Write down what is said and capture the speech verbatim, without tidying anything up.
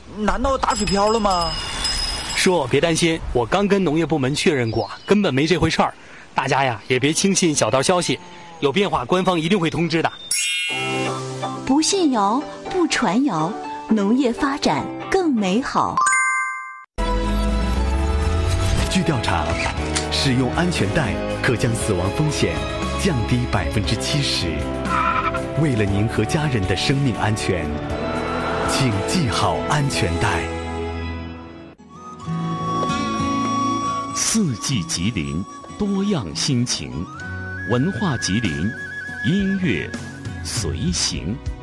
难道打水漂了吗？ 叔，别担心，我刚跟农业部门确认过，根本没这回事儿。大家呀，也别轻信小道消息，有变化官方一定会通知的。 不信谣，不传谣，农业发展更美好。 据调查，使用安全带可将死亡风险降低百分之七十。为了您和家人的生命安全，请系好安全带。 四季吉林，多样心情，文化吉林，音乐随行。